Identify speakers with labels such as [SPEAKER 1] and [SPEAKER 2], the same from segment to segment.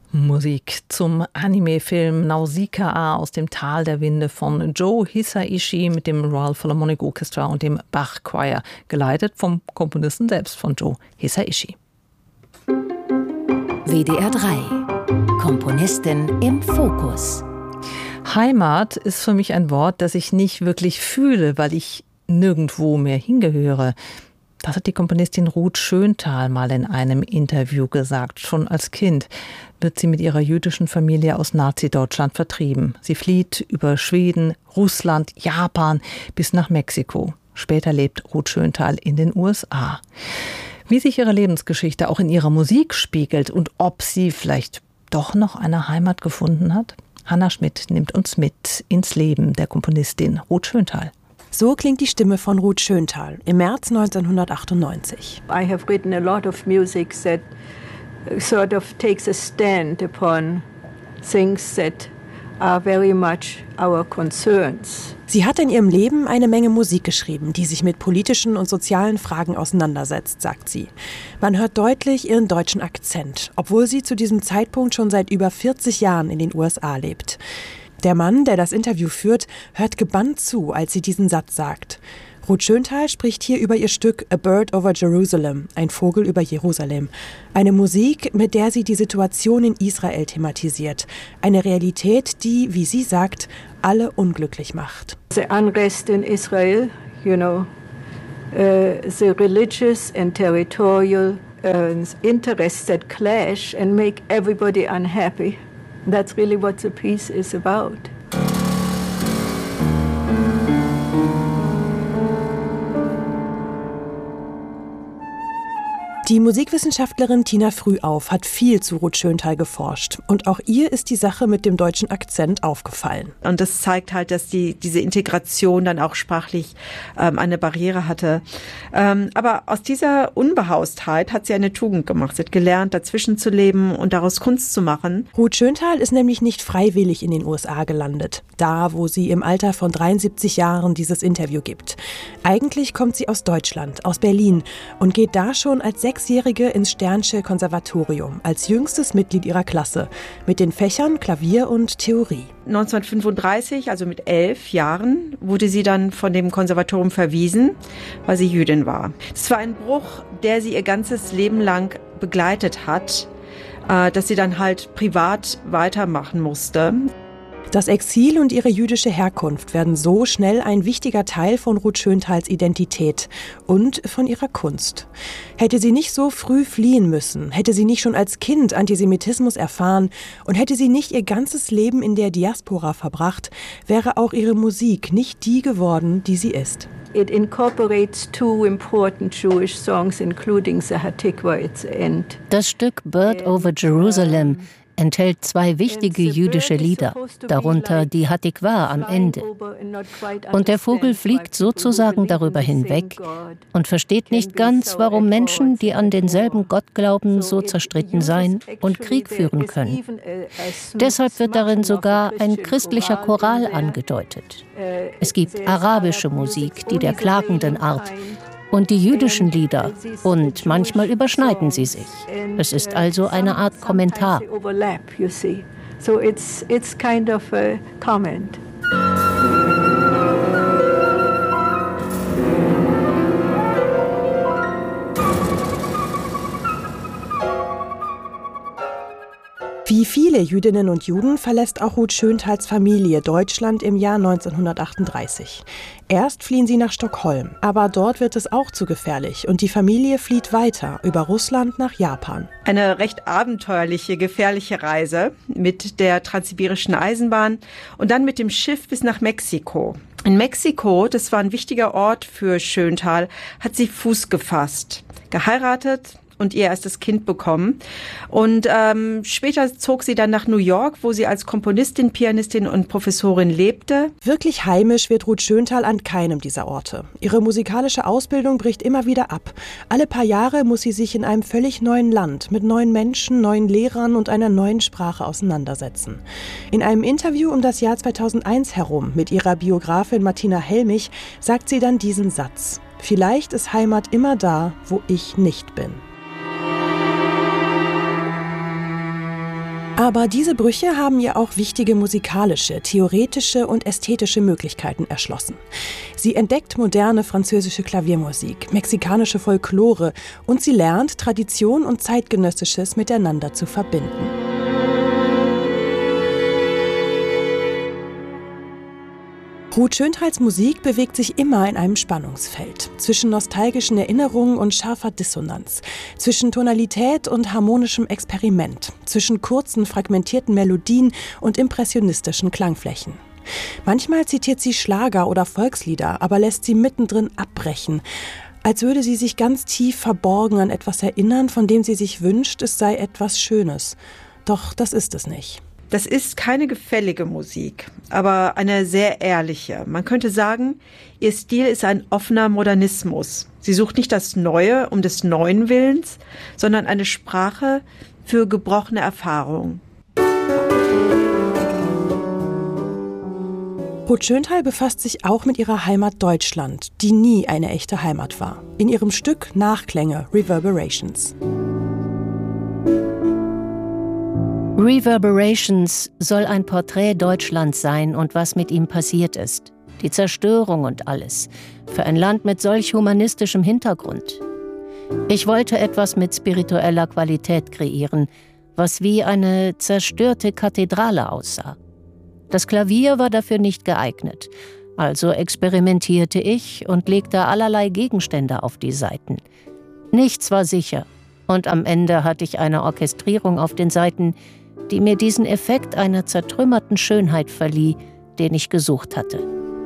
[SPEAKER 1] Musik zum Anime-Film Nausicaa aus dem Tal der Winde von Joe Hisaishi mit dem Royal Philharmonic Orchestra und dem Bach Choir, geleitet vom Komponisten selbst, von Joe Hisaishi.
[SPEAKER 2] WDR 3. Komponistin im Fokus.
[SPEAKER 1] Heimat ist für mich ein Wort, das ich nicht wirklich fühle, weil ich nirgendwo mehr hingehöre. Das hat die Komponistin Ruth Schönthal mal in einem Interview gesagt. Schon als Kind wird sie mit ihrer jüdischen Familie aus Nazi-Deutschland vertrieben. Sie flieht über Schweden, Russland, Japan bis nach Mexiko. Später lebt Ruth Schönthal in den USA. Wie sich ihre Lebensgeschichte auch in ihrer Musik spiegelt und ob sie vielleicht doch noch eine Heimat gefunden hat? Hanna Schmidt nimmt uns mit ins Leben der Komponistin Ruth Schönthal.
[SPEAKER 3] So klingt die Stimme von Ruth Schönthal im März 1998.
[SPEAKER 4] I have written a lot of music that sort of takes a stand upon things that are very much our concerns.
[SPEAKER 3] Sie hat in ihrem Leben eine Menge Musik geschrieben, die sich mit politischen und sozialen Fragen auseinandersetzt, sagt sie. Man hört deutlich ihren deutschen Akzent, obwohl sie zu diesem Zeitpunkt schon seit über 40 Jahren in den USA lebt. Der Mann, der das Interview führt, hört gebannt zu, als sie diesen Satz sagt. Ruth Schönthal spricht hier über ihr Stück A Bird Over Jerusalem, ein Vogel über Jerusalem. Eine Musik, mit der sie die Situation in Israel thematisiert. Eine Realität, die, wie sie sagt, alle unglücklich macht.
[SPEAKER 4] The unrest in Israel, the religious and territorial interests that clash and make everybody unhappy. That's really what the piece is about.
[SPEAKER 3] Die Musikwissenschaftlerin Tina Frühauf hat viel zu Ruth Schönthal geforscht. Und auch ihr ist die Sache mit dem deutschen Akzent aufgefallen.
[SPEAKER 5] Und das zeigt halt, dass diese Integration dann auch sprachlich eine Barriere hatte. Aber aus dieser Unbehaustheit hat sie eine Tugend gemacht. Sie hat gelernt, dazwischen zu leben und daraus Kunst zu machen.
[SPEAKER 3] Ruth Schönthal ist nämlich nicht freiwillig in den USA gelandet. Da, wo sie im Alter von 73 Jahren dieses Interview gibt. Eigentlich kommt sie aus Deutschland, aus Berlin und geht da schon als Sechsjährige ins Sternsche Konservatorium, als jüngstes Mitglied ihrer Klasse, mit den Fächern Klavier und Theorie.
[SPEAKER 5] 1935, also mit 11 Jahren, wurde sie dann von dem Konservatorium verwiesen, weil sie Jüdin war. Das war ein Bruch, der sie ihr ganzes Leben lang begleitet hat, dass sie dann halt privat weitermachen musste.
[SPEAKER 3] Das Exil und ihre jüdische Herkunft werden so schnell ein wichtiger Teil von Ruth Schönthals Identität und von ihrer Kunst. Hätte sie nicht so früh fliehen müssen, hätte sie nicht schon als Kind Antisemitismus erfahren und hätte sie nicht ihr ganzes Leben in der Diaspora verbracht, wäre auch ihre Musik nicht die geworden, die sie ist.
[SPEAKER 4] It incorporates two important Jewish songs, including the Hatikva at the end.
[SPEAKER 2] Das Stück Bird Over Jerusalem enthält zwei wichtige jüdische Lieder, darunter die Hatikva am Ende. Und der Vogel fliegt sozusagen darüber hinweg und versteht nicht ganz, warum Menschen, die an denselben Gott glauben, so zerstritten sein und Krieg führen können. Deshalb wird darin sogar ein christlicher Choral angedeutet. Es gibt arabische Musik, die der klagenden Art, und die jüdischen Lieder, und manchmal überschneiden sie sich. Es ist also eine Art Kommentar.
[SPEAKER 4] So it's kind of a comment.
[SPEAKER 3] Wie viele Jüdinnen und Juden verlässt auch Ruth Schönthals Familie Deutschland im Jahr 1938. Erst fliehen sie nach Stockholm, aber dort wird es auch zu gefährlich und die Familie flieht weiter über Russland nach Japan.
[SPEAKER 5] Eine recht abenteuerliche, gefährliche Reise mit der transsibirischen Eisenbahn und dann mit dem Schiff bis nach Mexiko. In Mexiko, das war ein wichtiger Ort für Schönthal, hat sie Fuß gefasst, geheiratet und ihr erstes Kind bekommen. Und später zog sie dann nach New York, wo sie als Komponistin, Pianistin und Professorin lebte.
[SPEAKER 3] Wirklich heimisch wird Ruth Schönthal an keinem dieser Orte. Ihre musikalische Ausbildung bricht immer wieder ab. Alle paar Jahre muss sie sich in einem völlig neuen Land mit neuen Menschen, neuen Lehrern und einer neuen Sprache auseinandersetzen. In einem Interview um das Jahr 2001 herum mit ihrer Biografin Martina Helmich sagt sie dann diesen Satz: Vielleicht ist Heimat immer da, wo ich nicht bin. Aber diese Brüche haben ihr auch wichtige musikalische, theoretische und ästhetische Möglichkeiten erschlossen. Sie entdeckt moderne französische Klaviermusik, mexikanische Folklore und sie lernt, Tradition und Zeitgenössisches miteinander zu verbinden. Ruth Schönthals Musik bewegt sich immer in einem Spannungsfeld. Zwischen nostalgischen Erinnerungen und scharfer Dissonanz. Zwischen Tonalität und harmonischem Experiment. Zwischen kurzen, fragmentierten Melodien und impressionistischen Klangflächen. Manchmal zitiert sie Schlager oder Volkslieder, aber lässt sie mittendrin abbrechen. Als würde sie sich ganz tief verborgen an etwas erinnern, von dem sie sich wünscht, es sei etwas Schönes. Doch das ist es nicht.
[SPEAKER 5] Das ist keine gefällige Musik, aber eine sehr ehrliche. Man könnte sagen, ihr Stil ist ein offener Modernismus. Sie sucht nicht das Neue um des Neuen Willens, sondern eine Sprache für gebrochene Erfahrungen.
[SPEAKER 3] Ruth Schönthal befasst sich auch mit ihrer Heimat Deutschland, die nie eine echte Heimat war. In ihrem Stück Nachklänge, Reverberations.
[SPEAKER 2] Reverberations soll ein Porträt Deutschlands sein und was mit ihm passiert ist. Die Zerstörung und alles. Für ein Land mit solch humanistischem Hintergrund. Ich wollte etwas mit spiritueller Qualität kreieren, was wie eine zerstörte Kathedrale aussah. Das Klavier war dafür nicht geeignet. Also experimentierte ich und legte allerlei Gegenstände auf die Saiten. Nichts war sicher. Und am Ende hatte ich eine Orchestrierung auf den Saiten, die mir diesen Effekt einer zertrümmerten Schönheit verlieh, den ich gesucht hatte.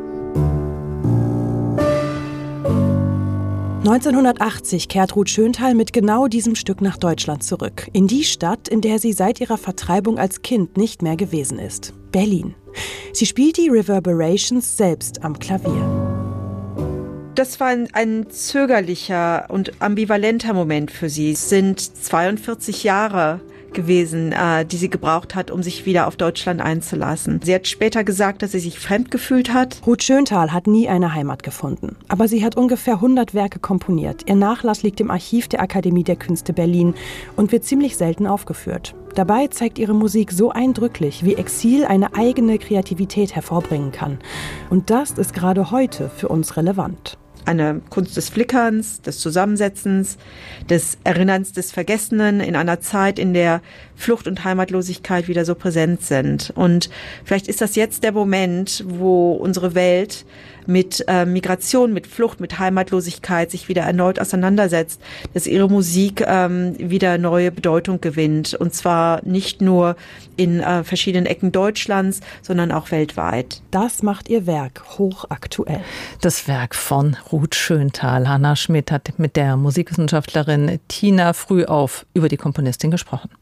[SPEAKER 3] 1980 kehrt Ruth Schönthal mit genau diesem Stück nach Deutschland zurück. In die Stadt, in der sie seit ihrer Vertreibung als Kind nicht mehr gewesen ist. Berlin. Sie spielt die Reverberations selbst am Klavier.
[SPEAKER 5] Das war ein zögerlicher und ambivalenter Moment für sie. Es sind 42 Jahre gewesen, die sie gebraucht hat, um sich wieder auf Deutschland einzulassen. Sie hat später gesagt, dass sie sich fremd gefühlt hat.
[SPEAKER 3] Ruth Schönthal hat nie eine Heimat gefunden. Aber sie hat ungefähr 100 Werke komponiert. Ihr Nachlass liegt im Archiv der Akademie der Künste Berlin und wird ziemlich selten aufgeführt. Dabei zeigt ihre Musik so eindrücklich, wie Exil eine eigene Kreativität hervorbringen kann. Und das ist gerade heute für uns relevant.
[SPEAKER 5] Eine Kunst des Flickerns, des Zusammensetzens, des Erinnerns des Vergessenen in einer Zeit, in der Flucht und Heimatlosigkeit wieder so präsent sind. Und vielleicht ist das jetzt der Moment, wo unsere Welt mit Migration, mit Flucht, mit Heimatlosigkeit sich wieder erneut auseinandersetzt, dass ihre Musik wieder neue Bedeutung gewinnt. Und zwar nicht nur in verschiedenen Ecken Deutschlands, sondern auch weltweit.
[SPEAKER 3] Das macht ihr Werk hochaktuell.
[SPEAKER 1] Das Werk von Ruth Schönthal. Hanna Schmidt hat mit der Musikwissenschaftlerin Tina Frühauf über die Komponistin gesprochen.